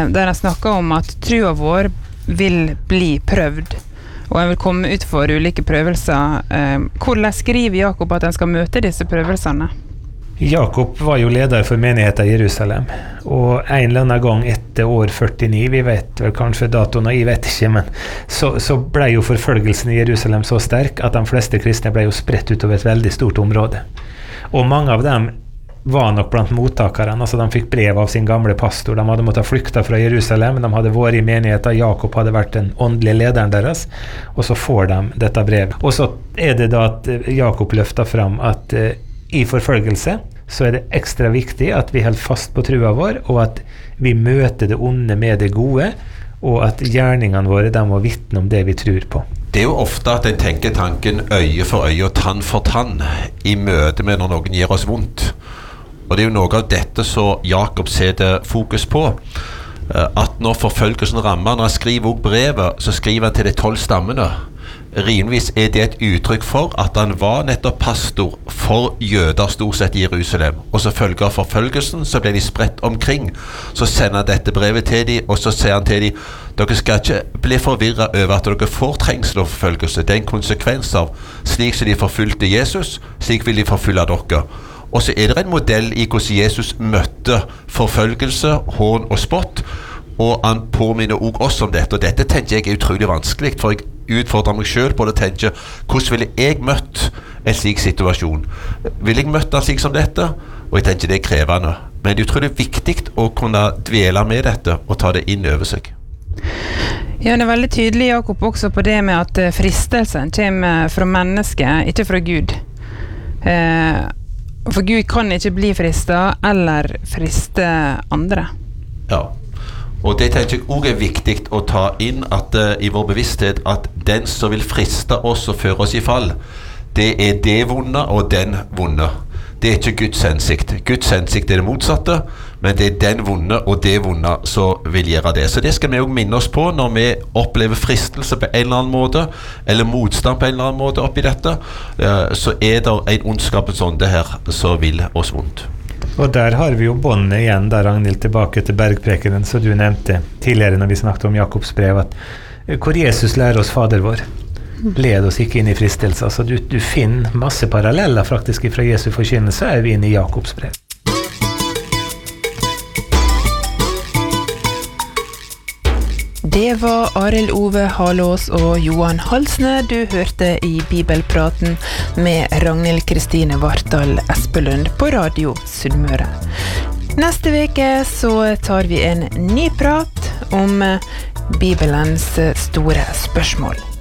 der han snakker om at trua vår vil bli prøvd, og han vil komme ut for ulike prøvelser. Hvordan skriver Jakob at han skal møte disse prøvelsene? Jakob var jo leder for menigheten i Jerusalem, og en eller annen gang etter år 49, vi vet vel kanskje datoen, jeg vet ikke, men så ble jo forfølgelsen i Jerusalem så sterk at de fleste kristne ble jo spredt utover et veldig stort område. Og mange av dem var nok blant mottakerne, altså de fikk brev av sin gamle pastor, de hadde måttet flykte fra Jerusalem, de hadde vært i menigheten, Jakob hadde vært den åndelige lederen deres, og så får de dette brevet. Og så er det da at Jakob løfter fram at i forfølgelse så er det ekstra viktig at vi holder fast på trua vår, og at vi møter det onde med det gode, og at gjerningene våre de må vitne om det vi tror på. Det er jo ofte at en tenker tanken øye for øye og tann for tann i møte med når noen gir oss vondt. Og det er jo noe av dette som Jakob setter fokus på. At når forfølgelsen rammer, når han skriver også brevet, så skriver han til de 12 stammene. Rimeligvis er det et uttrykk for at han var nettopp pastor for jøder stort sett i Jerusalem. Og så følger forfølgelsen, så ble de spredt omkring. Så sender han dette brevet til dem, og så sier han til dem, dere skal ikke bli forvirret over at dere får trengsel og forfølgelse. Det er en konsekvens av slik som de forfulgte Jesus, slik vil de forfølge dere. Og så er det en modell i hvordan Jesus møtte forfølgelse, hån og spott, og han påminner også oss om dette, og dette tenker jeg er utrolig vanskelig, for jeg utfordrer meg selv på det og tenker, hvordan ville jeg møtt en slik situasjon? Vil jeg møtte en slik som dette? Og jeg tenker det er krevende, men det er utrolig viktig å kunne dvele med dette og ta det inn over seg. Ja, det er veldig tydelig, Jakob, også på det med at fristelsen kommer fra mennesket, ikke fra Gud. For Gud kan ikke bli fristet eller friste andre. Ja. Og det tenker jeg også er viktig å ta inn at, i vår bevissthet at den som vil friste oss og føre oss i fall, det er det vonde og den vonde. Det er ikke Guds hensikt. Guds hensikt er det motsatte, men det er den vonde og det vonde som vil gjøre det. Så det skal vi også minne oss på når vi opplever fristelse på en eller annen måte, eller motstand på en eller annen måte oppi dette, så er det en ondskapens ånde her som vil oss vondt. Og der har vi jo båndet igjen, da Ragnhild, tilbake til bergprekenen, som du nevnte tidligere når vi snakket om Jakobs brev, at hvor Jesus lærer oss Fader vår. Led oss ikke inn i fristelse. Altså du finner masse paralleller faktisk fra Jesu forkynnelse, er vi inne i Jakobs brev. Det var Arild Ove Halås og Johan Halsne du hørte i Bibelpraten med Ragnhild Kristine Vartdal Espelund på Radio Sunnmøre. Neste veke så tar vi en ny prat om Bibelens store spørsmål.